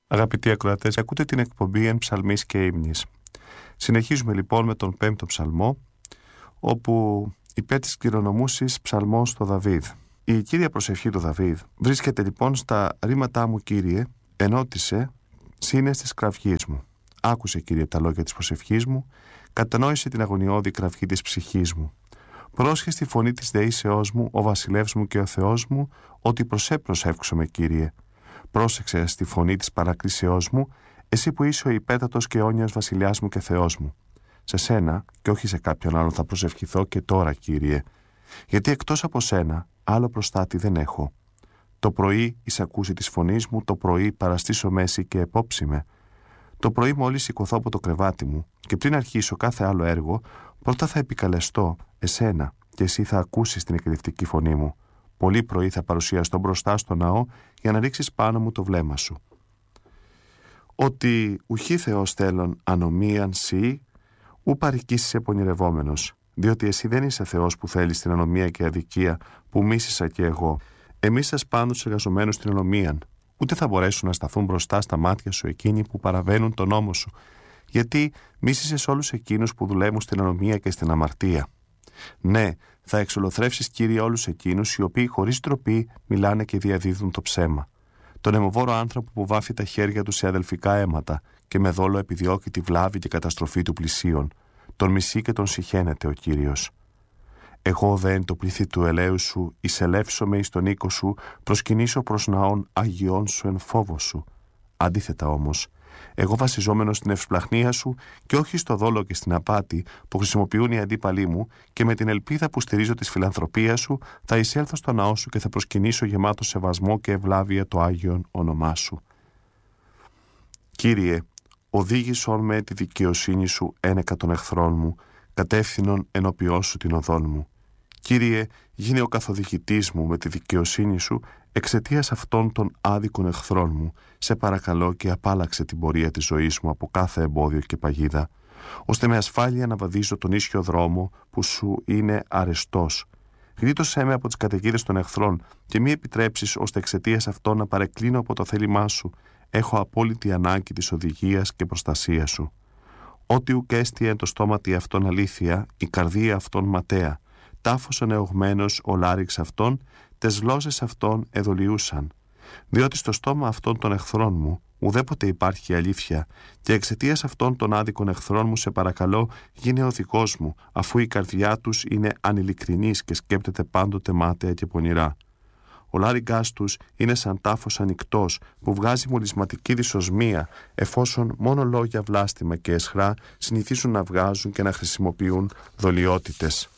Αγαπητοί ακροατές, ακούτε την εκπομπή «Εν ψαλμής και ύμνης». Συνεχίζουμε λοιπόν με τον 5ο ψαλμό, όπου υπέρ της κληρονομούσης ψαλμός στο Δαβίδ. Η κύρια προσευχή του Δαβίδ βρίσκεται λοιπόν στα ρήματά μου, Κύριε, ενώτισε σύνες της κραυγής μου. Άκουσε, Κύριε, τα λόγια της προσευχής μου, κατανόησε την αγωνιώδη κραυγή της ψυχής μου. Πρόσχε στη φωνή της δεήσεώς μου, ο βασιλεύς μου και ο Θεός μου, ότι προσεύξομαι, Κύριε. Πρόσεξε στη φωνή της παρακρίσεώς μου, εσύ που είσαι ο υπέτατος και αιώνιος βασιλιάς μου και Θεός μου. Σε σένα και όχι σε κάποιον άλλον θα προσευχηθώ και τώρα, Κύριε, γιατί εκτός από σένα άλλο προστάτη δεν έχω. Το πρωί εισακούσει της φωνής μου, το πρωί παραστήσω μέση και επόψιμε. Το πρωί μόλις σηκωθώ από το κρεβάτι μου και πριν αρχίσω κάθε άλλο έργο, πρώτα θα επικαλεστώ εσένα και εσύ θα ακούσεις την εκκληκτική φωνή μου. Πολύ πρωί θα παρουσιαστώ μπροστά στο ναό για να ρίξεις πάνω μου το βλέμμα σου. Ότι ουχή Θεός θέλων ανομίαν σύ, ου παρικήσεις πονηρευόμενος, διότι εσύ δεν είσαι Θεός που θέλεις την ανομία και αδικία που μίσησα και εγώ. Εμείς σας πάνω τους εργαζομένους στην ανομίαν, ούτε θα μπορέσουν να σταθούν μπροστά στα μάτια σου εκείνοι που παραβαίνουν τον νόμο σου, γιατί μίσησες όλους εκείνους που δουλεύουν στην ανομία και στην αμαρτία. Ναι, θα εξολοθρεύσεις, Κύριε, όλους εκείνους οι οποίοι χωρίς ντροπή μιλάνε και διαδίδουν το ψέμα. Τον αιμοβόρο άνθρωπο που βάφει τα χέρια του σε αδελφικά αίματα και με δόλο επιδιώκει τη βλάβη και καταστροφή του πλησίον. Τον μισεί και τον συχαίνεται ο Κύριος. Εγώ δεν το πλήθη του ελαίου σου, εισελεύσομαι εις τον οίκο σου, προσκυνήσω προς ναών αγιών σου εν φόβο σου. Αντίθετα όμως, εγώ βασιζόμενος στην ευσπλαχνία σου και όχι στο δόλο και στην απάτη που χρησιμοποιούν οι αντίπαλοι μου και με την ελπίδα που στηρίζω της φιλανθρωπίας σου, θα εισέλθω στο ναό σου και θα προσκυνήσω γεμάτο σεβασμό και ευλάβεια το Άγιον όνομά σου. Κύριε, οδήγησον με τη δικαιοσύνη σου ένεκα των εχθρών μου, κατεύθυνον ενώπιόν σου την οδόν μου. Κύριε, γίνε ο καθοδηγητής μου με τη δικαιοσύνη σου εξαιτίας αυτών των άδικων εχθρών μου. Σε παρακαλώ και απάλαξε την πορεία της ζωής μου από κάθε εμπόδιο και παγίδα, ώστε με ασφάλεια να βαδίζω τον ίσιο δρόμο που σου είναι αρεστός. Γλίτωσέ με από τις καταιγίδες των εχθρών και μη επιτρέψεις ώστε εξαιτίας αυτών να παρεκκλίνω από το θέλημά σου. Έχω απόλυτη ανάγκη της οδηγίας και προστασίας σου. Ότι ουκ έστιε το στόματι αυτόν αλήθεια, η καρδία αυτόν ματέα. Τάφος ανεωγμένος ο λάριξ αυτών, τες γλώσσες αυτών εδολιούσαν. Διότι στο στόμα αυτών των εχθρών μου ουδέποτε υπάρχει αλήθεια, και εξαιτίας αυτών των άδικων εχθρών μου σε παρακαλώ γίνε ο δικός μου, αφού η καρδιά τους είναι ανειλικρινής και σκέπτεται πάντοτε μάταια και πονηρά. Ο λάριγκάς τους είναι σαν τάφος ανοιχτός που βγάζει μολυσματική δυσοσμία, εφόσον μόνο λόγια βλάστημα και αισχρά συνηθίζουν να βγάζουν και να χρησιμοποιούν δολιότητες.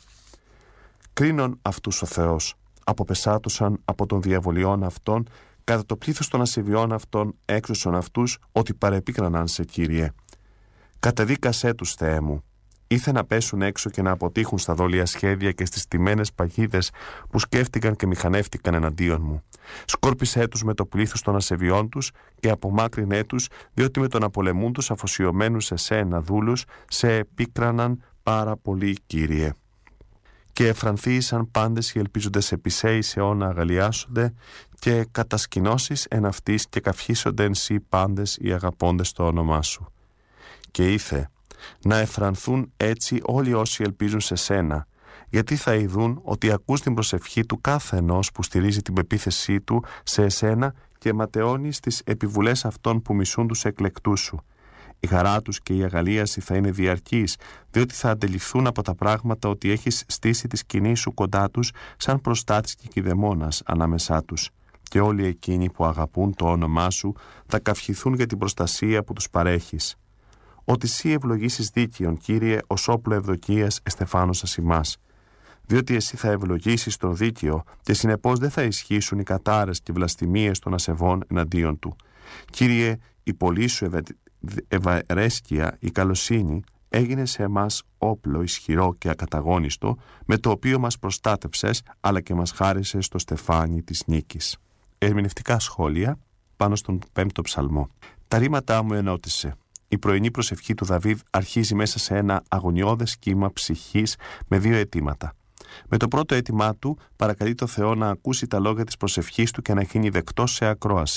Κρίνον αυτούς ο Θεός, αποπεσάτωσαν από των διαβολιών αυτών, κατά το πλήθος των ασεβιών αυτών έξωσον αυτούς, ότι παρεπίκραναν σε, Κύριε. Καταδίκασέ τους, Θεέ μου, ήθε να πέσουν έξω και να αποτύχουν στα δόλια σχέδια και στις τιμένες παγίδες που σκέφτηκαν και μηχανεύτηκαν εναντίον μου. Σκόρπισέ τους με το πλήθος των ασεβιών τους και απομάκρυνέ τους, διότι με τον απολεμούν τους αφοσιωμένους σε σένα δούλους, σε επίκραναν πάρα πολύ, Κύριε. Και εφρανθήσαν πάντες οι ελπίζοντες επί σε εις αιώνα αγαλιάσονται και κατασκηνώσεις εν αυτής και καυχήσονται εν σύ πάντες οι αγαπώντες το όνομά σου. Και ήθε να εφρανθούν έτσι όλοι όσοι ελπίζουν σε σένα, γιατί θα ειδούν ότι ακούς την προσευχή του κάθε ενός που στηρίζει την πεποίθησή του σε εσένα και ματαιώνεις τις επιβουλές αυτών που μισούν τους εκλεκτούς σου. Η χαρά τους και η αγαλίαση θα είναι διαρκής, διότι θα αντιληφθούν από τα πράγματα ότι έχεις στήσει τη σκηνή σου κοντά τους σαν προστάτης και κηδεμόνας ανάμεσά τους. Και όλοι εκείνοι που αγαπούν το όνομά σου θα καυχηθούν για την προστασία που τους παρέχεις. Ότι εσύ ευλογήσεις δίκαιον, Κύριε, ως όπλο ευδοκίας εστεφάνωσας ημάς. Διότι εσύ θα ευλογήσεις τον δίκαιο και συνεπώς δεν θα ισχύσουν οι κατάρες και βλαστημίες των ασεβών εναντίον του. Κύριε, η πολλή σου ευαρέσκεια, η καλοσύνη, έγινε σε εμάς όπλο ισχυρό και ακαταγόνιστο, με το οποίο μας προστάτεψες, αλλά και μας χάρισες το στεφάνι της νίκης. Ερμηνευτικά σχόλια πάνω στον 5ο ψαλμό. Τα ρήματά μου ενώτησε. Η πρωινή προσευχή του Δαβίδ αρχίζει μέσα σε ένα αγωνιώδες κύμα ψυχής με δύο αιτήματα. Με το πρώτο αίτημά του παρακαλεί το Θεό να ακούσει τα λόγια της προσευχής του και να γίνει δεκτός σε ακρόαση.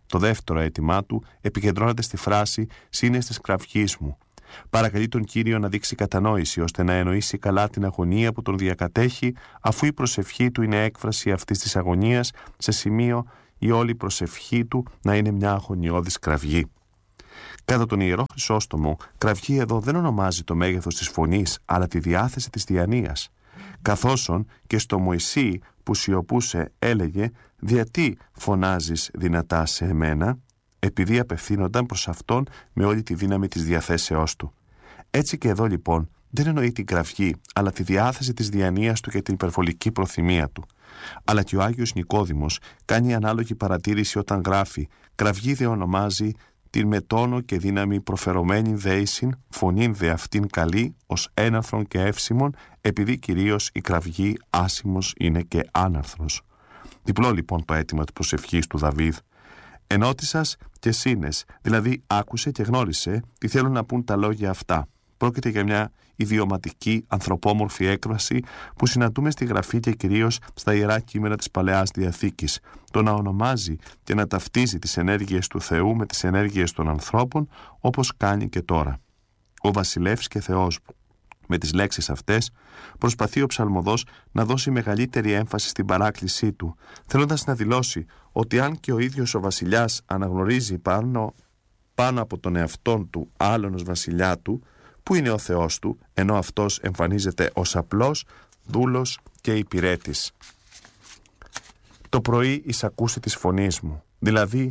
Το δεύτερο αίτημά του επικεντρώνεται στη φράση «Σύνες της κραυγής μου». Παρακαλεί τον Κύριο να δείξει κατανόηση ώστε να εννοήσει καλά την αγωνία που τον διακατέχει, αφού η προσευχή του είναι έκφραση αυτής της αγωνίας, σε σημείο η όλη προσευχή του να είναι μια αγωνιώδης κραυγή. Κατά τον Ιερό Χρυσόστομο, κραυγή εδώ δεν ονομάζει το μέγεθος της φωνής, αλλά τη διάθεση της διανοίας. Καθώσον και στο Μωυσή που σιωπούσε έλεγε «Γιατί φωνάζεις δυνατά σε εμένα?» επειδή απευθύνονταν προς Αυτόν με όλη τη δύναμη της διαθέσεώς του. Έτσι και εδώ λοιπόν δεν εννοεί την κραυγή, αλλά τη διάθεση της διανοίας του και την υπερβολική προθυμία του. Αλλά και ο Άγιος Νικόδημος κάνει ανάλογη παρατήρηση όταν γράφει «Κραυγή δε ονομάζει την με τόνο και δύναμη προφερωμένη δέησιν, φωνήν δε αυτήν καλή, ως έναρθρον και εύσημον, επειδή κυρίως η κραυγή άσημος είναι και άναρθρος». Διπλό λοιπόν το αίτημα της προσευχής του Δαβίδ. Ενώτησας και σύνες, δηλαδή άκουσε και γνώρισε τι θέλουν να πούν τα λόγια αυτά. Πρόκειται για μια ιδιωματική, ανθρωπόμορφη έκφραση που συναντούμε στη Γραφή και κυρίως στα Ιερά Κείμενα της Παλαιάς Διαθήκης. Το να ονομάζει και να ταυτίζει τις ενέργειες του Θεού με τις ενέργειες των ανθρώπων, όπως κάνει και τώρα. Ο Βασιλεύς και Θεός, με τις λέξεις αυτές, προσπαθεί ο ψαλμοδός να δώσει μεγαλύτερη έμφαση στην παράκλησή του, θέλοντας να δηλώσει ότι αν και ο ίδιος ο βασιλιάς αναγνωρίζει πάνω από τον εαυτόν του άλλον ως βασιλιά του, που είναι ο Θεός του, ενώ αυτός εμφανίζεται ως απλός δούλος και υπηρέτης. Το πρωί εισακούσει της φωνής μου, δηλαδή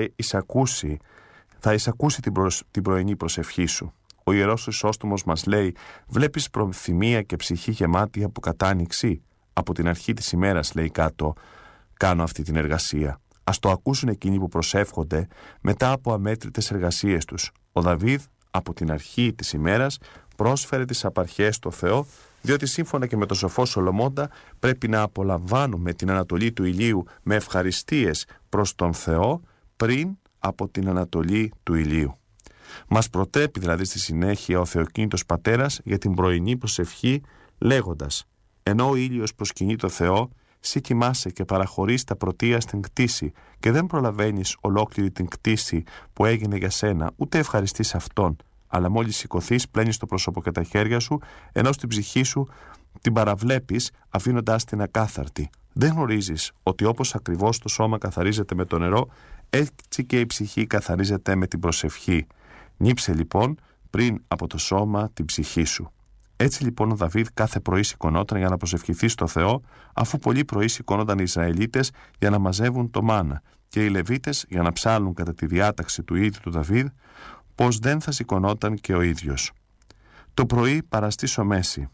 θα εισακούσει την πρωινή προσευχή σου. Ο Ιερός Χρυσόστομος μας λέει «Βλέπεις προθυμία και ψυχή γεμάτη από κατάνοιξη». Από την αρχή της ημέρας, λέει κάτω, κάνω αυτή την εργασία. Ας το ακούσουν εκείνοι που προσεύχονται μετά από αμέτρητες εργασίες τους. Ο Δαβίδ από την αρχή της ημέρας πρόσφερε τις απαρχές στο Θεό, διότι σύμφωνα και με τον σοφό Σολομώντα πρέπει να απολαμβάνουμε την ανατολή του ηλίου με ευχαριστίες προς τον Θεό πριν από την ανατολή του ηλίου. Μας προτρέπει δηλαδή στη συνέχεια ο Θεοκίνητος Πατέρας για την πρωινή προσευχή λέγοντας «Ενώ ο ήλιος προσκυνεί το Θεό, σύ κοιμάσαι και παραχωρείς τα πρωτεία στην κτήση και δεν προλαβαίνεις ολόκληρη την κτήση που έγινε για σένα, ούτε ευχαριστείς Αυτόν, αλλά μόλις σηκωθείς πλένεις το πρόσωπο και τα χέρια σου, ενώ στην ψυχή σου την παραβλέπεις αφήνοντάς την ακάθαρτη. Δεν γνωρίζεις ότι όπως ακριβώς το σώμα καθαρίζεται με το νερό, έτσι και η ψυχή καθαρίζεται με την προσευχή. Νύψε λοιπόν πριν από το σώμα την ψυχή σου». Έτσι λοιπόν ο Δαβίδ κάθε πρωί σηκωνόταν για να προσευχηθεί στο Θεό, αφού πολύ πρωί σηκώνονταν οι Ισραηλίτες για να μαζεύουν το μάνα και οι Λεβίτες για να ψάλουν κατά τη διάταξη του ίδιου του Δαβίδ, πως δεν θα σηκωνόταν και ο ίδιος. Το πρωί παραστήσω μέση.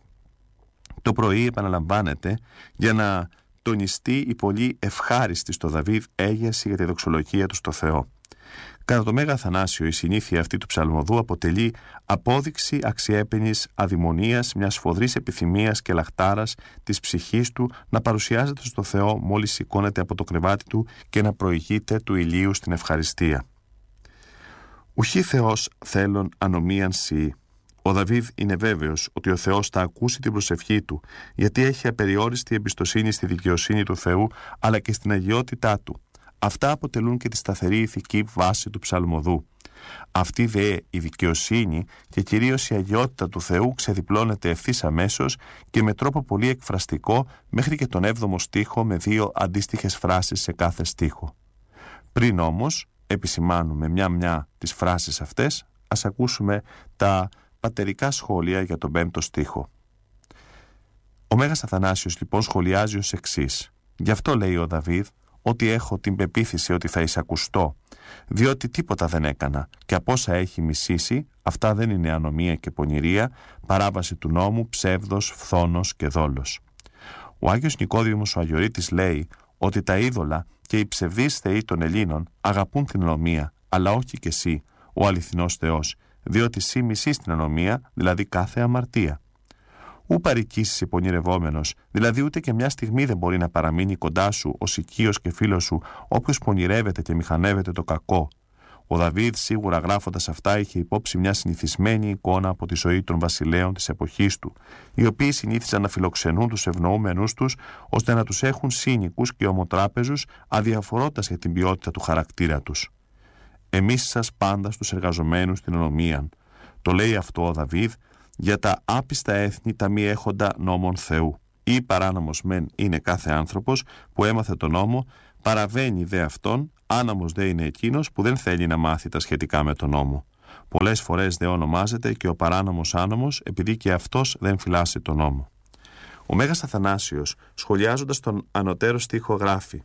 Το πρωί επαναλαμβάνεται για να τονιστεί η πολύ ευχάριστη στο Δαβίδ έγερση για τη δοξολογία του στο Θεό. Κατά το Μέγα Αθανάσιο, η συνήθεια αυτή του ψαλμοδού αποτελεί απόδειξη αξιέπαινης αδειμονίας, μιας σφοδρής επιθυμίας και λαχτάρας της ψυχής του να παρουσιάζεται στο Θεό μόλις σηκώνεται από το κρεβάτι του και να προηγείται του ηλίου στην ευχαριστία. «Ουχή Θεός θέλων ανομίαν σοι». Ο Δαβίδ είναι βέβαιος ότι ο Θεός θα ακούσει την προσευχή του, γιατί έχει απεριόριστη εμπιστοσύνη στη δικαιοσύνη του Θεού αλλά και στην αγιότητά του. Αυτά αποτελούν και τη σταθερή ηθική βάση του ψαλμοδού. Αυτή δε η δικαιοσύνη και κυρίως η αγιότητα του Θεού ξεδιπλώνεται ευθύς αμέσως και με τρόπο πολύ εκφραστικό μέχρι και τον 7ο στίχο με 2 αντίστοιχες φράσεις σε κάθε στίχο. Πριν όμως επισημάνουμε μια τις φράσεις αυτές, ας ακούσουμε τα πατερικά σχόλια για τον 5ο στίχο. Ο Μέγας Αθανάσιος λοιπόν σχολιάζει ως εξής. Γι' αυτό λέει ο Δαβίδ ότι έχω την πεποίθηση ότι θα εισακουστώ, διότι τίποτα δεν έκανα και από όσα έχει μισήσει, αυτά δεν είναι ανομία και πονηρία, παράβαση του νόμου, ψεύδος, φθόνος και δόλος. Ο Άγιος Νικόδημος ο Αγιορείτης λέει ότι τα είδωλα και οι ψευδείς θεοί των Ελλήνων αγαπούν την ανομία, αλλά όχι και εσύ, ο αληθινός Θεός, διότι εσύ μισείς την ανομία, δηλαδή κάθε αμαρτία. Ου παρικήσεις πονηρευόμενος, δηλαδή ούτε και μια στιγμή δεν μπορεί να παραμείνει κοντά σου ως οικείος και φίλος σου όποιος πονηρεύεται και μηχανεύεται το κακό. Ο Δαβίδ, σίγουρα γράφοντας αυτά, είχε υπόψη μια συνηθισμένη εικόνα από τη ζωή των βασιλέων της εποχής του, οι οποίοι συνήθιζαν να φιλοξενούν τους ευνοούμενους τους ώστε να τους έχουν σύνοικους και ομοτράπεζους, αδιαφορώντας για την ποιότητα του χαρακτήρα τους. «Εμείς σας πάντα στους εργαζομένους στην ονομίαν». Το λέει αυτό ο Δαβίδ για τα άπιστα έθνη τα μη έχοντα νόμων Θεού. Ή παράνομος μεν είναι κάθε άνθρωπος που έμαθε τον νόμο, παραβαίνει δε αυτόν, άναμος δε είναι εκείνος που δεν θέλει να μάθει τα σχετικά με τον νόμο. Πολλές φορές δε ονομάζεται και ο παράνομος άνομος, επειδή και αυτός δεν φυλάσσει τον νόμο. Ο Μέγας Αθανάσιος, σχολιάζοντας τον ανωτέρω στίχο, γράφει: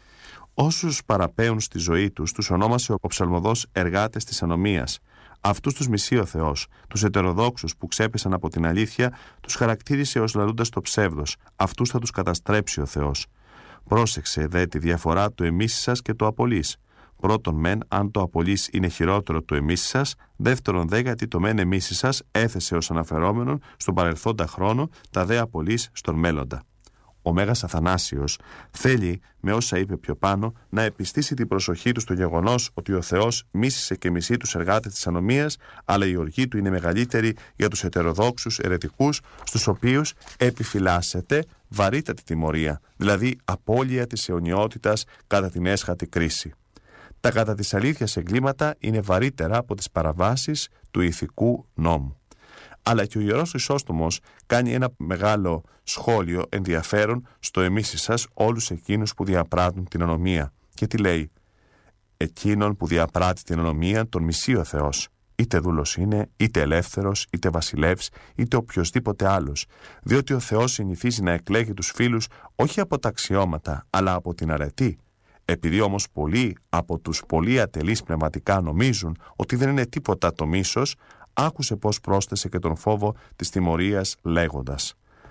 «Όσους παραπέουν στη ζωή τους, τους ονόμασε ο ψαλμοδός εργάτες της ανομίας. Αυτούς τους μισεί ο Θεός. Τους ετεροδόξους που ξέπεσαν από την αλήθεια τους χαρακτήρισε ως λαλούντας το ψεύδος. Αυτούς θα τους καταστρέψει ο Θεός. Πρόσεξε δε τη διαφορά του εμείς σας και του απολύς. Πρώτον μεν, αν το απολύς είναι χειρότερο του εμείς σας, δεύτερον δε, γιατί το μεν εμείς σας έθεσε ως αναφερόμενον στον παρελθόντα χρόνο, τα δε απολύς στον μέλλοντα». Ο Μέγας Αθανάσιος θέλει, με όσα είπε πιο πάνω, να επιστήσει την προσοχή του στο γεγονός ότι ο Θεός μίσησε και μισεί τους εργάτες της ανομίας, αλλά η οργή του είναι μεγαλύτερη για τους ετεροδόξους αιρετικούς, στους οποίους επιφυλάσσεται βαρύτατη τιμωρία, δηλαδή απώλεια της αιωνιότητας κατά την έσχατη κρίση. Τα κατά της αλήθειας εγκλήματα είναι βαρύτερα από τις παραβάσεις του ηθικού νόμου. Αλλά και ο Ιερός Χρυσόστομος κάνει ένα μεγάλο σχόλιο ενδιαφέρον στο εμείς σας όλους εκείνους που διαπράττουν την ανομία. Και τι λέει? «Εκείνον που διαπράττει την ανομία τον μισεί ο Θεός. Είτε δούλος είναι, είτε ελεύθερος, είτε βασιλεύς, είτε οποιοσδήποτε άλλος. Διότι ο Θεός συνηθίζει να εκλέγει τους φίλους όχι από τα αξιώματα, αλλά από την αρετή. Επειδή όμως πολλοί από τους πολύ ατελείς πνευματικά νομίζουν ότι δεν είναι τίποτα το μίσος, άκουσε πως πρόσθεσε και τον φόβο της τιμωρίας λέγοντας: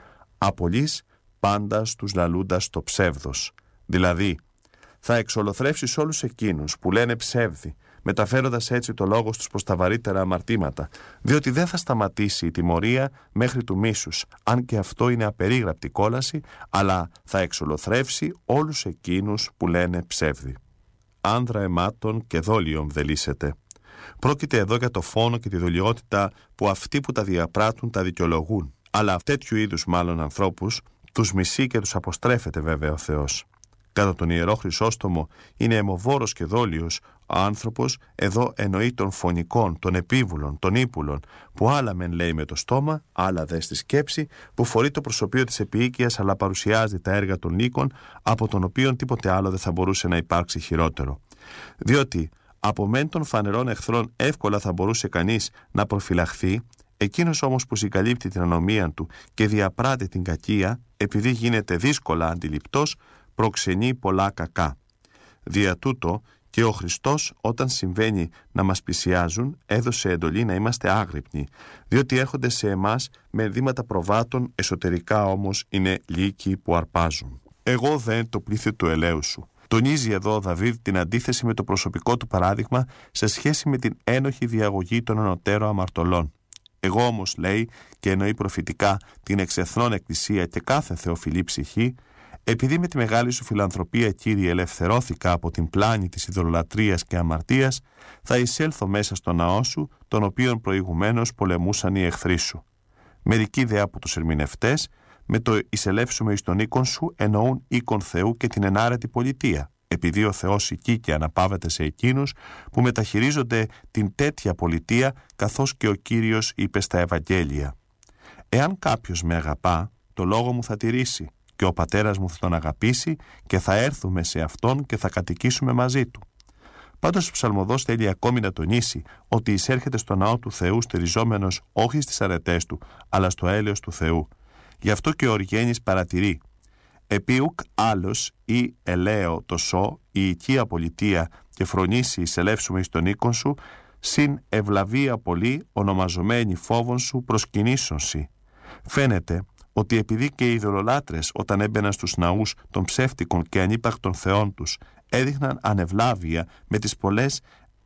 «Απολύς πάντα στους λαλούντας το ψεύδος». Δηλαδή, θα εξολοθρεύσεις όλους εκείνους που λένε ψεύδι, μεταφέροντας έτσι το λόγο στους προς τα βαρύτερα αμαρτήματα, διότι δεν θα σταματήσει η τιμωρία μέχρι του μίσους, αν και αυτό είναι απερίγραπτη κόλαση, αλλά θα εξολοθρεύσει όλους εκείνους που λένε ψεύδι. «Άνδρα αιμάτων και δόλιον δελήσεται». Πρόκειται εδώ για το φόνο και τη δολιότητα που αυτοί που τα διαπράττουν τα δικαιολογούν, αλλά τέτοιου είδους μάλλον ανθρώπους τους μισεί και τους αποστρέφεται βέβαια ο Θεός. Κατά τον Ιερό Χρυσόστομο είναι αιμοβόρος και δόλιος ο άνθρωπος, εδώ εννοεί των φωνικών, των επίβουλων, των ύπουλων, που άλλα μεν λέει με το στόμα, άλλα δε στη σκέψη, που φορεί το προσωπείο της επίοικιας αλλά παρουσιάζει τα έργα των λύκων, από τον οποίον τίποτε άλλο δεν θα μπορούσε να υπάρξει χειρότερο. Διότι από μεν των φανερών εχθρών εύκολα θα μπορούσε κανείς να προφυλαχθεί, εκείνος όμως που συγκαλύπτει την ανομία του και διαπράττει την κακία, επειδή γίνεται δύσκολα αντιληπτός, προξενεί πολλά κακά. Δια τούτο και ο Χριστός, όταν συμβαίνει να μας πλησιάζουν, έδωσε εντολή να είμαστε άγρυπνοι, διότι έρχονται σε εμάς με ενδύματα προβάτων, εσωτερικά όμως είναι λύκοι που αρπάζουν. «Εγώ δεν το πλήθη του ελαίου σου». Τονίζει εδώ ο Δαβίδ την αντίθεση με το προσωπικό του παράδειγμα σε σχέση με την ένοχη διαγωγή των ανωτέρων αμαρτωλών. «Εγώ όμως», λέει, και εννοεί προφητικά την εξεθνών εκκλησία και κάθε θεοφιλή ψυχή, «επειδή με τη μεγάλη σου φιλανθρωπία, Κύριε, ελευθερώθηκα από την πλάνη της ειδωλολατρίας και αμαρτίας, θα εισέλθω μέσα στο ναό σου, τον οποίον προηγουμένως πολεμούσαν οι εχθροί σου». Μερικοί δε από τους ερμηνευτές με το «εισελεύσουμε εις τον οίκον σου» εννοούν οίκον Θεού και την ενάρετη πολιτεία, επειδή ο Θεός εκεί και αναπαύεται σε εκείνους που μεταχειρίζονται την τέτοια πολιτεία, καθώς και ο Κύριος είπε στα Ευαγγέλια: «Εάν κάποιος με αγαπά, το λόγο μου θα τηρήσει, και ο πατέρας μου θα τον αγαπήσει και θα έρθουμε σε αυτόν και θα κατοικήσουμε μαζί του». Πάντως ο ψαλμοδός θέλει ακόμη να τονίσει ότι εισέρχεται στο ναό του Θεού στηριζόμενος όχι στις αρετές του, αλλά στο έλεος του Θεού. Γι' αυτό και ο Οργένης παρατηρεί: «Επίουκ άλλος ή ελαίο το σώ, η οικία πολιτεία και φρονήσει εισελεύσουμε εις τον οίκον σου, συν ευλαβία πολύ ονομαζομένη φόβον σου προσκυνήσωνσι». Φαίνεται ότι επειδή και οι ειδωλολάτρες όταν έμπαιναν στους ναούς των ψεύτικων και ανύπαρκτων θεών τους έδειχναν ανευλάβεια με τις πολλές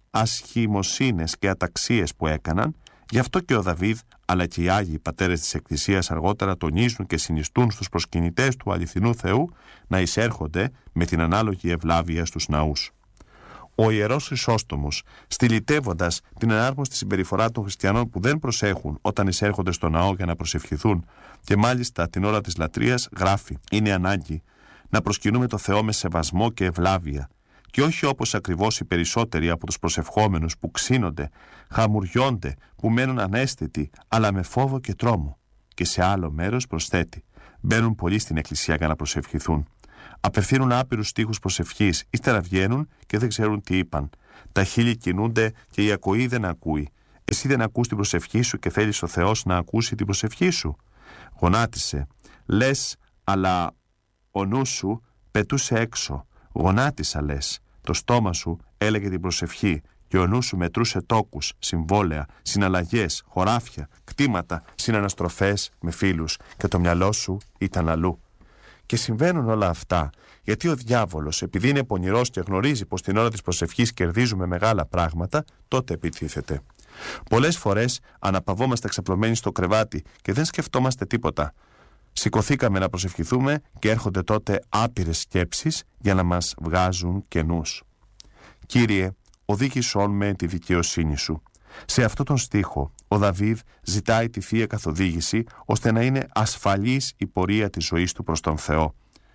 ασχημοσύνες και αταξίες που έκαναν, γι' αυτό και ο Δαβίδ αλλά και οι Άγιοι πατέρες της Εκκλησίας αργότερα τονίζουν και συνιστούν στους προσκυνητές του αληθινού Θεού να εισέρχονται με την ανάλογη ευλάβεια στους ναούς. Ο Ιερός Χρυσόστομος, στυλιτεύοντας την ενάρμοστη συμπεριφορά των χριστιανών που δεν προσέχουν όταν εισέρχονται στο ναό για να προσευχηθούν και μάλιστα την ώρα της λατρείας, γράφει: είναι ανάγκη να προσκυνούμε το Θεό με σεβασμό και ευλάβεια, και όχι όπως ακριβώς οι περισσότεροι από τους προσευχόμενους που ξύνονται, χαμουριώνται, που μένουν αναίσθητοι, αλλά με φόβο και τρόμο. Και σε άλλο μέρος προσθέτει: μπαίνουν πολλοί στην εκκλησία για να προσευχηθούν. Απευθύνουν άπειρους στίχους προσευχής, ύστερα βγαίνουν και δεν ξέρουν τι είπαν. Τα χείλη κινούνται και η ακοή δεν ακούει. Εσύ δεν ακούς την προσευχή σου και θέλεις ο Θεός να ακούσει την προσευχή σου. Γονάτισε. Λες, αλλά ο νους σου πετούσε έξω. Γονάτισα, λες. Το στόμα σου έλεγε την προσευχή και ο νους σου μετρούσε τόκους, συμβόλαια, συναλλαγές, χωράφια, κτήματα, συναναστροφές με φίλους και το μυαλό σου ήταν αλλού. Και συμβαίνουν όλα αυτά γιατί ο διάβολος, επειδή είναι πονηρός και γνωρίζει πως την ώρα της προσευχής κερδίζουμε μεγάλα πράγματα, τότε επιτίθεται. Πολλές φορές αναπαυόμαστε ξαπλωμένοι στο κρεβάτι και δεν σκεφτόμαστε τίποτα. Σηκωθήκαμε να προσευχηθούμε και έρχονται τότε άπειρες σκέψεις για να μας βγάζουν κενούς. Κύριε, οδήγησόν με τη δικαιοσύνη σου. Σε αυτόν τον στίχο, ο Δαβίδ ζητάει τη Θεία Καθοδήγηση ώστε να είναι ασφαλής η πορεία της ζωής του προς τον Θεό.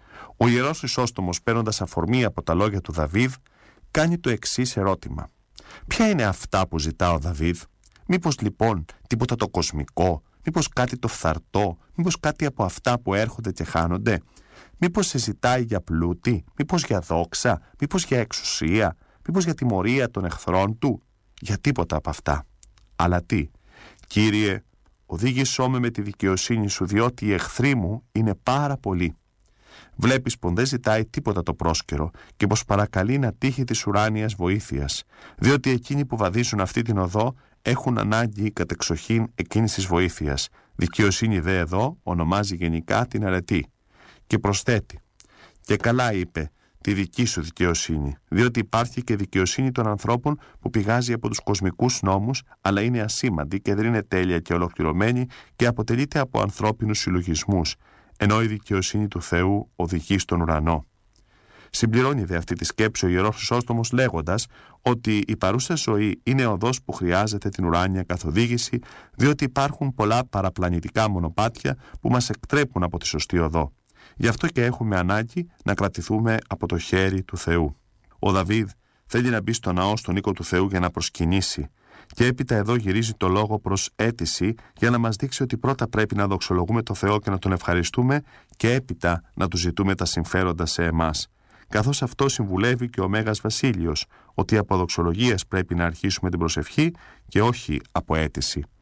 Ο Ιερός Χρυσόστομος, παίρνοντας αφορμή από τα λόγια του Δαβίδ, κάνει το εξής ερώτημα. Ποια είναι αυτά που ζητά ο Δαβίδ? Μήπως λοιπόν τίποτα το κοσμικό? Μήπως κάτι το φθαρτό? Μήπως κάτι από αυτά που έρχονται και χάνονται? Μήπως σε ζητάει για πλούτη? Μήπως για δόξα? Μήπως για εξουσία? Μήπως για τιμωρία των εχθρών του? Για τίποτα από αυτά. Αλλά τι? Κύριε, οδήγησό με τη δικαιοσύνη σου, διότι οι εχθροί μου είναι πάρα πολλοί. Βλέπεις πως δεν ζητάει τίποτα το πρόσκαιρο και πως παρακαλεί να τύχει της ουράνιας βοήθειας, διότι εκείνοι που βαδίζουν αυτή την οδό έχουν ανάγκη κατεξοχήν εκείνης της βοήθειας. Δικαιοσύνη δε εδώ ονομάζει γενικά την αρετή. Και προσθέτει: και καλά είπε, τη δική σου δικαιοσύνη, διότι υπάρχει και δικαιοσύνη των ανθρώπων που πηγάζει από τους κοσμικούς νόμους, αλλά είναι ασήμαντη και δεν είναι τέλεια και ολοκληρωμένη και αποτελείται από ανθρώπινους συλλογισμούς, ενώ η δικαιοσύνη του Θεού οδηγεί στον ουρανό. Συμπληρώνει δε αυτή τη σκέψη ο Ιερός Χρυσόστομος λέγοντας ότι η παρούσα ζωή είναι οδός που χρειάζεται την ουράνια καθοδήγηση, διότι υπάρχουν πολλά παραπλανητικά μονοπάτια που μας εκτρέπουν από τη σωστή οδό. Γι' αυτό και έχουμε ανάγκη να κρατηθούμε από το χέρι του Θεού. Ο Δαβίδ θέλει να μπει στο ναό στον οίκο του Θεού για να προσκυνήσει. Και έπειτα εδώ γυρίζει το λόγο προς αίτηση για να μας δείξει ότι πρώτα πρέπει να δοξολογούμε το Θεό και να Τον ευχαριστούμε και έπειτα να Του ζητούμε τα συμφέροντα σε εμάς. Καθώς αυτό συμβουλεύει και ο Μέγας Βασίλειος, ότι από δοξολογίας πρέπει να αρχίσουμε την προσευχή και όχι από αίτηση.